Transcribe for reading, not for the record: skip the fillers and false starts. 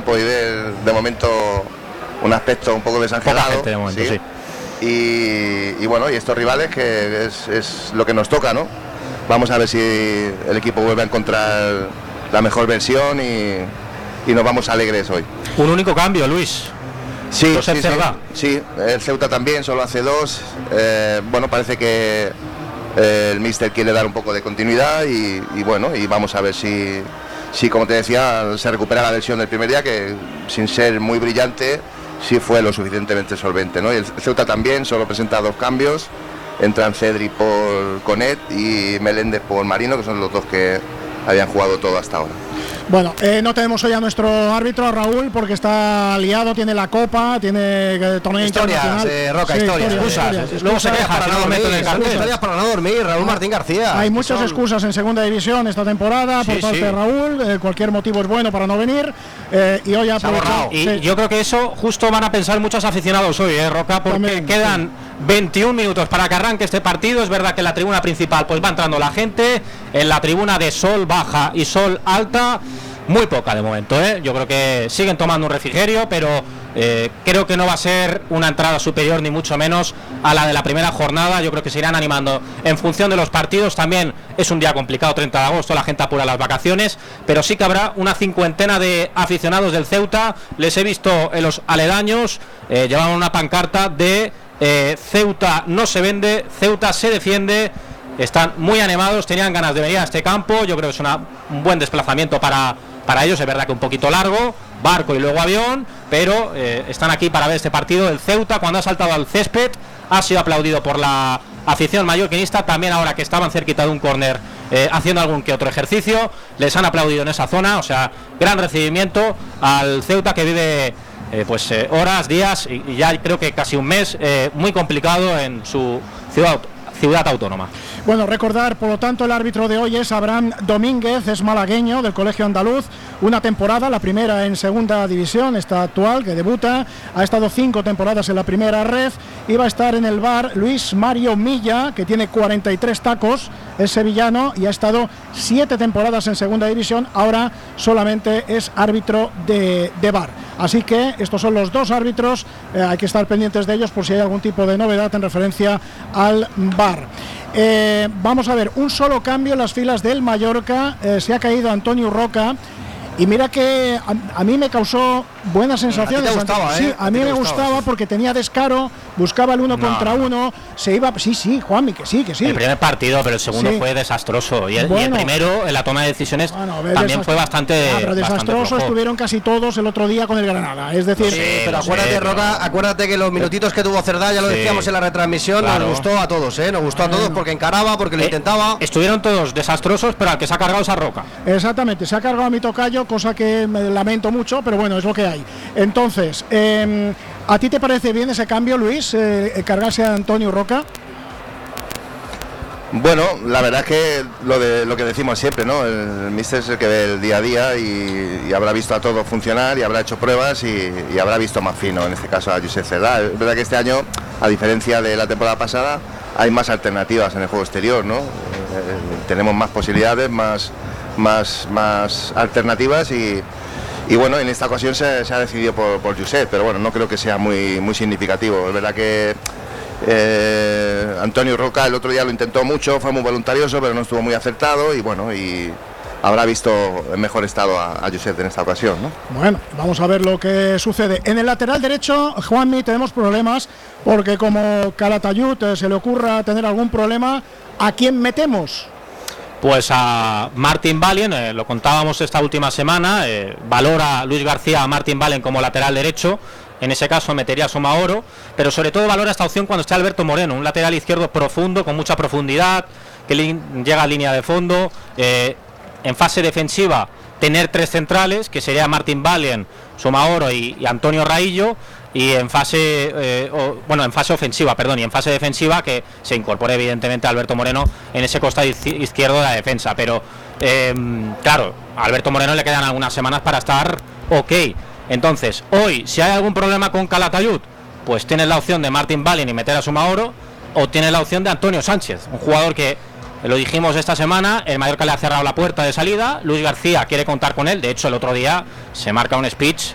podido ver de momento un aspecto un poco desangelado. De momento, sí. Y bueno, y estos rivales que es lo que nos toca, ¿no? Vamos a ver si el equipo vuelve a encontrar la mejor versión y nos vamos alegres hoy. Un único cambio, Luis. Sí, sí, el Ceuta también solo hace 2. Bueno, parece que el míster quiere dar un poco de continuidad y bueno, y vamos a ver si como te decía, se recupera la versión del primer día, que sin ser muy brillante sí fue lo suficientemente solvente, ¿no? Y el Ceuta también solo presenta 2 cambios, entran Cedri por Conet y Meléndez por Marino, que son los 2 que habían jugado todo hasta ahora. Bueno, no tenemos hoy a nuestro árbitro, a Raúl, porque está liado, tiene la copa, tiene torneo internacional. Roca, sí, excusas. Luego se queja para no dormir, historias para no dormir, Raúl Martín García. Hay muchas excusas en segunda división esta temporada por parte de Raúl, cualquier motivo es bueno para no venir, y hoy ha aprovechado. Y yo creo que eso justo van a pensar muchos aficionados hoy, Roca, porque también, quedan 21 minutos para que arranque este partido. Es verdad que en la tribuna principal pues va entrando la gente, en la tribuna de Sol Baja y Sol Alta muy poca de momento, Yo creo que siguen tomando un refrigerio, pero creo que no va a ser una entrada superior ni mucho menos a la de la primera jornada. Yo creo que se irán animando en función de los partidos. También es un día complicado, 30 de agosto, la gente apura las vacaciones, pero sí que habrá una 50 de aficionados del Ceuta. Les he visto en los aledaños, llevaban una pancarta de Ceuta no se vende, Ceuta se defiende. Están muy animados, tenían ganas de venir a este campo. Yo creo que es un buen desplazamiento para ellos. Es verdad que un poquito largo, barco y luego avión, pero están aquí para ver este partido. El Ceuta, cuando ha saltado al césped, ha sido aplaudido por la afición mallorquinista. También ahora que estaban cerquita de un córner, haciendo algún que otro ejercicio, les han aplaudido en esa zona. O sea, gran recibimiento al Ceuta, que vive horas, días y ya creo que casi un mes muy complicado en su ciudad autónoma. Bueno, recordar, por lo tanto, el árbitro de hoy es Abraham Domínguez, es malagueño del Colegio Andaluz, una temporada, la primera en segunda división, esta actual, que debuta, ha estado 5 temporadas en la primera ref, iba a estar en el VAR Luis Mario Milla, que tiene 43 tacos, es sevillano y ha estado 7 temporadas en segunda división, ahora solamente es árbitro de VAR. Así que estos son los 2 árbitros, hay que estar pendientes de ellos por si hay algún tipo de novedad en referencia al VAR. Vamos a ver, un solo cambio en las filas del Mallorca, se ha caído Antonio Roca. Y mira que a mí me causó buenas sensaciones. ¿A ti te gustaba, sí, a mí me gustaba porque tenía descaro, buscaba el 1 contra 1, se iba. Sí, Juanmi, que sí. El primer partido, pero el segundo fue desastroso. Y el primero, en la toma de decisiones, también fue bastante. Pero desastroso estuvieron casi todos el otro día con el Granada. Es decir, pero acuérdate, Roca, acuérdate que los minutitos que tuvo Cerdá, ya lo decíamos en la retransmisión, nos gustó a todos, nos gustó a todos porque encaraba, porque lo intentaba. Estuvieron todos desastrosos, pero al que se ha cargado esa Roca. Exactamente, se ha cargado a mi tocayo, cosa que me lamento mucho, pero bueno, es lo que hay. Entonces, ¿a ti te parece bien ese cambio, Luis, cargarse a Antonio Roca? Bueno, la verdad es que lo que decimos siempre, ¿no? El míster es el que ve el día a día y habrá visto a todos funcionar y habrá hecho pruebas y habrá visto más fino, en este caso a Josep Cerdá. Es verdad que este año, a diferencia de la temporada pasada, hay más alternativas en el juego exterior, ¿no? Tenemos más posibilidades, más alternativas y bueno, en esta ocasión se ha decidido por Josep, pero bueno, no creo que sea muy significativo. Es verdad que Antonio Roca el otro día lo intentó mucho, fue muy voluntarioso, pero no estuvo muy acertado y bueno, y habrá visto en mejor estado a Josep en esta ocasión, ¿no? Bueno, vamos a ver lo que sucede. En el lateral derecho, Juanmi, tenemos problemas porque como Calatayud se le ocurra tener algún problema, ¿a quién metemos? Pues a Martin Valien, lo contábamos esta última semana, valora Luis García a Martin Valien como lateral derecho. En ese caso metería a Somaoro, pero sobre todo valora esta opción cuando está Alberto Moreno, un lateral izquierdo profundo, con mucha profundidad, que llega a línea de fondo. En fase defensiva, tener 3 centrales, que sería Martin Valien, Somaoro y Antonio Raillo, y en fase ofensiva, y en fase defensiva que se incorpore evidentemente Alberto Moreno en ese costado izquierdo de la defensa. Pero claro, a Alberto Moreno le quedan algunas semanas para estar ok. Entonces, hoy, si hay algún problema con Calatayud, pues tienes la opción de Martin Valien y meter a Somaoro, o tienes la opción de Antonio Sánchez, un jugador que, lo dijimos esta semana, el Mallorca le ha cerrado la puerta de salida, Luis García quiere contar con él. De hecho, el otro día se marca un speech